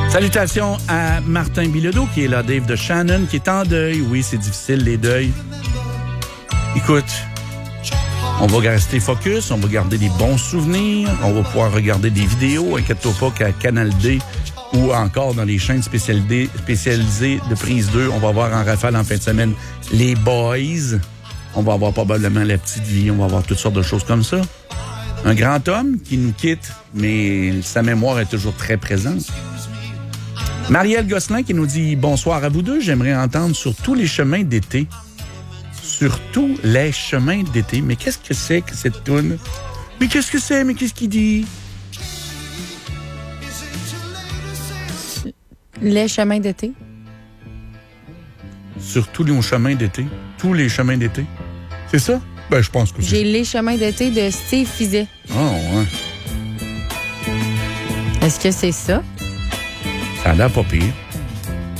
Salutations à Martin Bilodeau qui est là, Dave de Shannon, qui est en deuil. Oui, c'est difficile, les deuils. Écoute, on va rester focus, on va garder des bons souvenirs, on va pouvoir regarder des vidéos, inquiète-toi pas qu'à Canal D ou encore dans les chaînes spécialisées de Prise 2, on va voir en rafale en fin de semaine les Boys. On va avoir probablement La Petite Vie, on va avoir toutes sortes de choses comme ça. Un grand homme qui nous quitte, mais sa mémoire est toujours très présente. Marielle Gosselin qui nous dit « Bonsoir à vous deux, j'aimerais entendre sur tous les chemins d'été. » Sur tous les chemins d'été. Mais qu'est-ce que c'est que cette toune? Mais qu'est-ce que c'est? Mais qu'est-ce qu'il dit? Les chemins d'été. Sur tous les chemins d'été. Tous les chemins d'été. C'est ça? Ben, je pense que c'est J'ai Les chemins d'été de Steve Fizet. Oh, ouais. Est-ce que c'est ça? Ça a l'air pas pire.